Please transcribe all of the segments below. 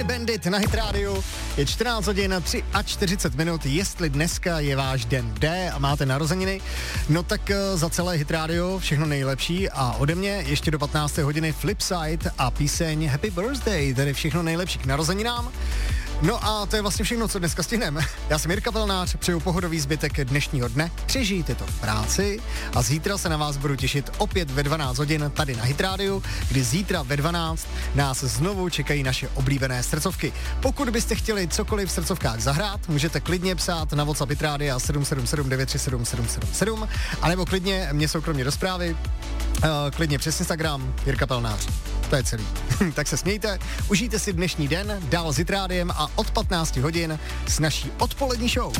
Bandit na Hit Radio. Je 14 hodin 43 minut. Jestli dneska je váš den D a máte narozeniny, no tak za celé Hit Radio všechno nejlepší a ode mě ještě do 15. hodiny Flipside a píseň Happy Birthday, tedy všechno nejlepší k narozeninám. No a to je vlastně všechno, co dneska stihneme. Já jsem Jirka Pelnář, přeju pohodový zbytek dnešního dne, přežijte to v práci a zítra se na vás budu těšit opět ve 12 hodin tady na Hit Radio, kdy zítra ve 12 nás znovu čekají naše oblíbené srdcovky. Pokud byste chtěli cokoliv v srdcovkách zahrát, můžete klidně psát na WhatsApp Hit Radio 777 937 777, anebo klidně mě soukromně do zprávy, klidně přes Instagram Jirka Pelnář. To je celý. Tak se smějte, užijte si dnešní den, dál s Hit Rádiem a od 15 hodin s naší odpolední show.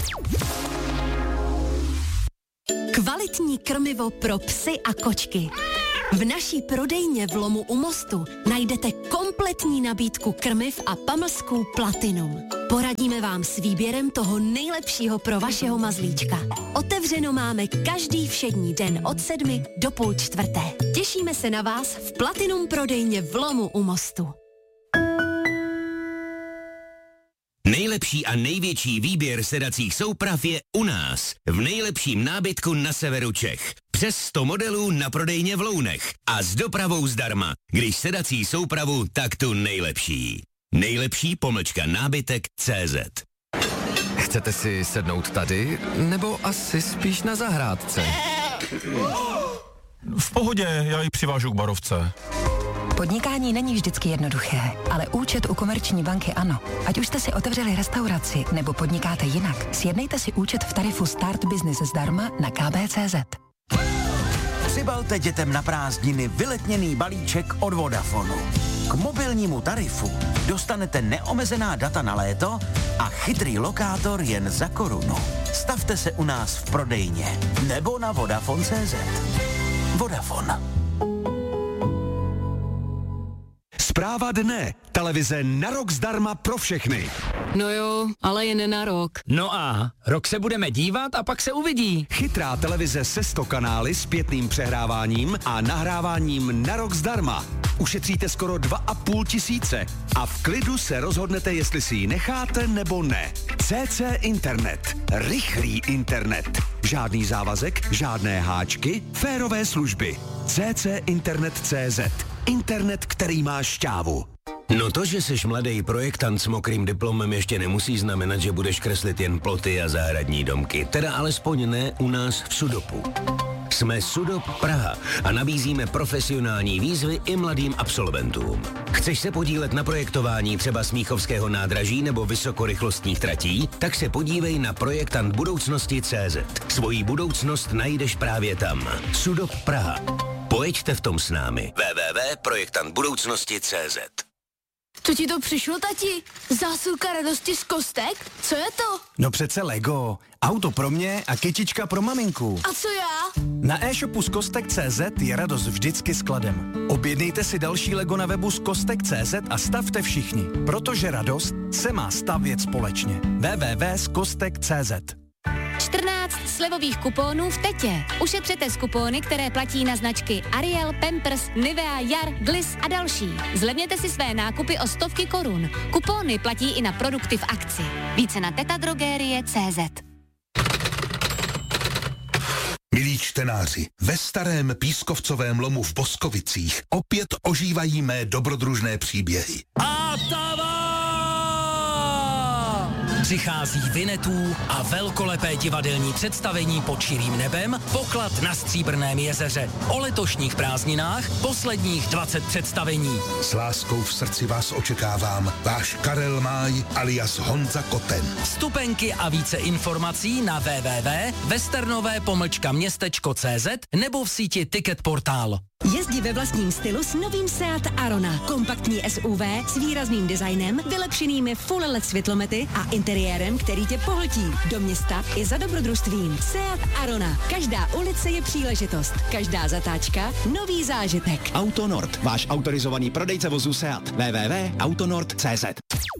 Kvalitní krmivo pro psy a kočky. V naší prodejně v Lomu u Mostu najdete kompletní nabídku krmiv a pamlsků Platinum. Poradíme vám s výběrem toho nejlepšího pro vašeho mazlíčka. Otevřeno máme každý všední den od 7 do 3:30. Těšíme se na vás v Platinum prodejně v Lomu u Mostu. Nejlepší a největší výběr sedacích souprav je u nás, v nejlepším nábytku na severu Čech. Přes 100 modelů na prodejně v Lounech a s dopravou zdarma. Když sedací soupravu, tak tu nejlepší. Nejlepší-nábytek.cz. Chcete si sednout tady, nebo asi spíš na zahrádce? V pohodě, já ji přivážu k barovce. Podnikání není vždycky jednoduché, ale účet u Komerční banky ano. Ať už jste si otevřeli restauraci nebo podnikáte jinak, sjednejte si účet v tarifu Start Business zdarma na kb.cz. Přibalte dětem na prázdniny vyletněný balíček od Vodafonu. K mobilnímu tarifu dostanete neomezená data na léto a chytrý lokátor jen za korunu. Stavte se u nás v prodejně nebo na Vodafone.cz. Vodafone. Zpráva dne. Televize na rok zdarma pro všechny. No jo, ale jen na rok. No a rok se budeme dívat a pak se uvidí. Chytrá televize se 100 kanály s zpětným přehráváním a nahráváním na rok zdarma. Ušetříte skoro 2,5 tisíce a v klidu se rozhodnete, jestli si ji necháte nebo ne. CC Internet. Rychlý internet. Žádný závazek, žádné háčky, férové služby. CC Internet.cz. Internet, který má šťávu. No to, že seš mladý projektant s mokrým diplomem, ještě nemusí znamenat, že budeš kreslit jen ploty a zahradní domky. Teda alespoň ne u nás v Sudopu. Jsme Sudop Praha a nabízíme profesionální výzvy i mladým absolventům. Chceš se podílet na projektování třeba Smíchovského nádraží nebo vysokorychlostních tratí? Tak se podívej na projektant budoucnosti.cz. Svoji budoucnost najdeš právě tam. Sudop Praha. Pojeďte v tom s námi. www.projektantbudoucnosti.cz. Co ti to přišlo, tati? Zásilka radosti z kostek? Co je to? No přece Lego. Auto pro mě a kytička pro maminku. A co já? Na e-shopu z kostek.cz je radost vždycky skladem. Objednejte si další Lego na webu z kostek.cz a stavte všichni, protože radost se má stavět společně. www.kostek.cz. 14 slevových kupónů v Tetě. Ušetřete z kupóny, které platí na značky Ariel, Pampers, Nivea, Jar, Gliss a další. Zlevněte si své nákupy o stovky korun. Kupóny platí i na produkty v akci. Více na tetadrogerie.cz. Milí čtenáři, ve starém pískovcovém lomu v Boskovicích opět ožívají mé dobrodružné příběhy. Přichází Vinetů a velkolepé divadelní představení Pod širým nebem, Poklad na Stříbrném jezeře. O letošních prázdninách posledních 20 představení. S láskou v srdci vás očekávám, váš Karel Máj alias Honza Koten. Vstupenky a více informací na www.westernové-městečko.cz nebo v síti Ticket Portál. Jezdí ve vlastním stylu s novým Seat Arona. Kompaktní SUV s výrazným designem, vylepšenými full LED světlomety a interiérem, který tě pohltí. Do města i za dobrodružstvím. Seat Arona. Každá ulice je příležitost. Každá zatáčka nový zážitek. Autonord, váš autorizovaný prodejce vozů Seat. www.autonord.cz.